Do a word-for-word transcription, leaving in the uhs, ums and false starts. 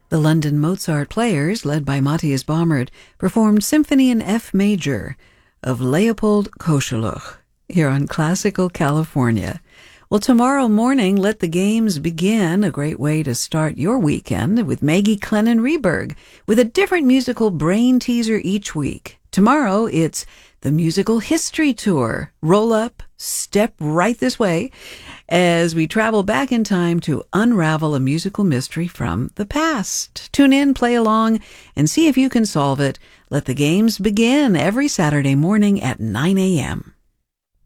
The London Mozart Players, led by Matthias Baumert, performed Symphony in F Major of Leopold Koscheluch here on Classical California. Well, tomorrow morning, let the games begin, a great way to start your weekend with Maggie Clennon Reberg with a different musical brain teaser each week. Tomorrow, it's the Musical History Tour. Roll up, step right this way as we travel back in time to unravel a musical mystery from the past. Tune in, play along, and see if you can solve it. Let the games begin every Saturday morning at nine a.m.